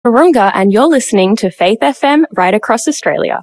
Arunga, and you're listening to Faith FM right across Australia.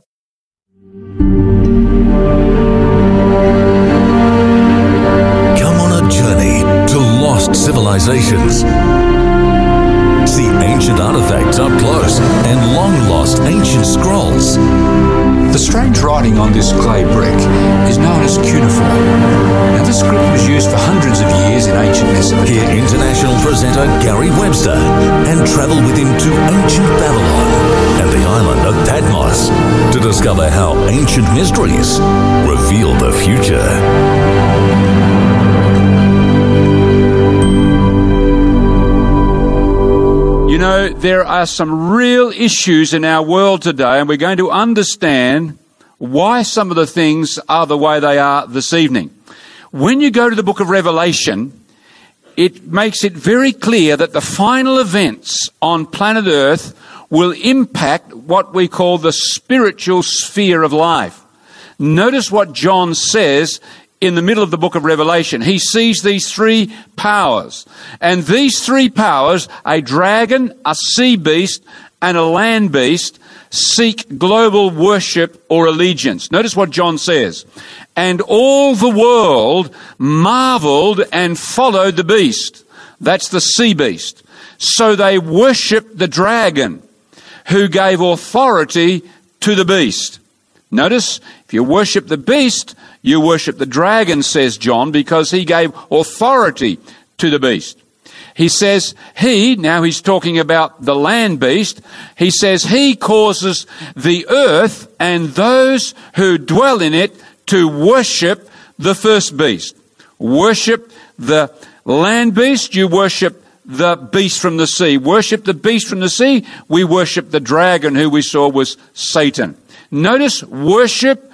Come on a journey to lost civilizations. See ancient artifacts up close and long-lost ancient scrolls. The strange writing on this clay brick is known as cuneiform. Now, this script was used for hundreds of years in ancient Mesopotamia. Hear international presenter Gary Webster and travel with him to ancient Babylon and the island of Patmos to discover how ancient mysteries reveal the future. You know, there are some real issues in our world today, and we're going to understand why some of the things are the way they are this evening. When you go to the book of Revelation, it makes it very clear that the final events on planet Earth will impact what we call the spiritual sphere of life. Notice what John says in the middle of the book of Revelation. He sees these three powers. And these three powers, a dragon, a sea beast, and a land beast, seek global worship or allegiance. Notice what John says. And all the world marveled and followed the beast. That's the sea beast. So they worshiped the dragon, who gave authority to the beast. Notice, if you worship the beast, you worship the dragon, says John, because he gave authority to the beast. He says now he's talking about the land beast, he says he causes the earth and those who dwell in it to worship the first beast. Worship the land beast, you worship the beast from the sea. Worship the beast from the sea, we worship the dragon, who we saw was Satan. Notice worship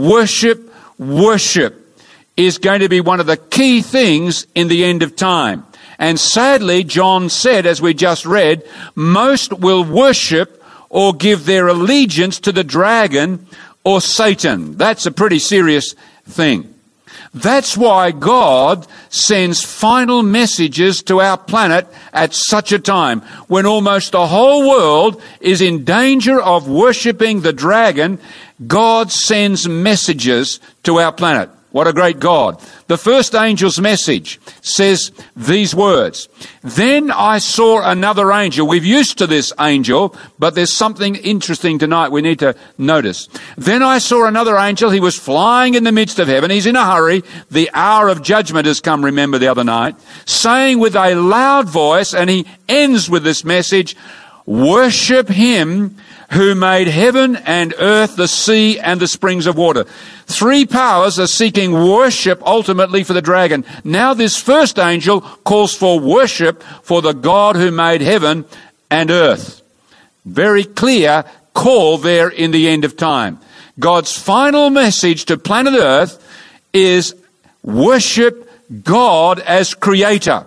is going to be one of the key things in the end of time. And sadly, John said, as we just read, most will worship or give their allegiance to the dragon or Satan. That's a pretty serious thing. That's why God sends final messages to our planet at such a time when almost the whole world is in danger of worshipping the dragon. God sends messages to our planet. What a great God. The first angel's message says these words. Then I saw another angel. We're used to this angel, but there's something interesting tonight we need to notice. Then I saw another angel. He was flying in the midst of heaven. He's in a hurry. The hour of judgment has come, remember, the other night, saying with a loud voice, and he ends with this message, worship him who made heaven and earth, the sea, and the springs of water. Three powers are seeking worship ultimately for the dragon. Now this first angel calls for worship for the God who made heaven and earth. Very clear call there in the end of time. God's final message to planet Earth is worship God as creator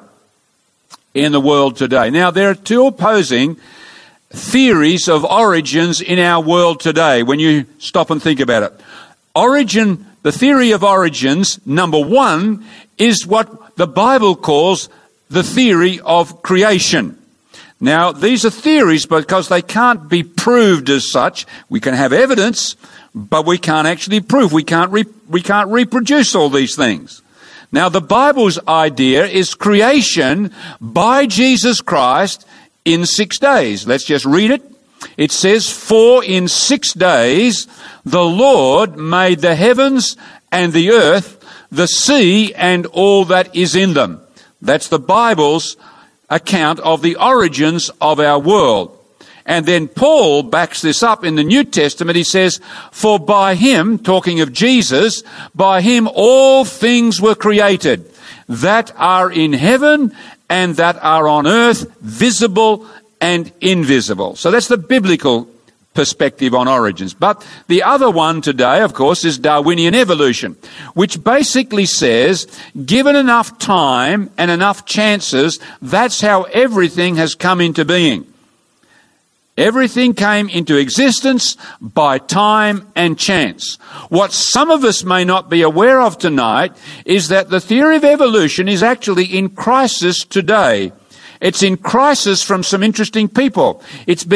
in the world today. Now there are two opposing theories of origins in our world today when you stop and think about it. The theory of origins, number one, is what the Bible calls the theory of creation. Now, these are theories because they can't be proved as such. We can have evidence, but we can't actually prove. We can't reproduce all these things. Now, the Bible's idea is creation by Jesus Christ in 6 days. Let's just read it. It says, for in 6 days the Lord made the heavens and the earth, the sea and all that is in them. That's the Bible's account of the origins of our world. And then Paul backs this up in the New Testament. He says, for by him, talking of Jesus, by him all things were created that are in heaven and that are on earth, visible and invisible. So that's the biblical perspective on origins. But the other one today, of course, is Darwinian evolution, which basically says, given enough time and enough chances, that's how everything has come into being. Everything came into existence by time and chance. What some of us may not be aware of tonight is that the theory of evolution is actually in crisis today. It's in crisis from some interesting people. It's been